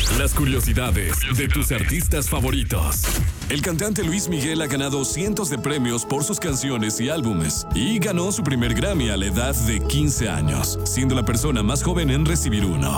Las curiosidades de tus artistas favoritos. El cantante Luis Miguel ha ganado cientos de premios por sus canciones y álbumes y ganó su primer Grammy a la edad de 15 años, siendo la persona más joven en recibir uno.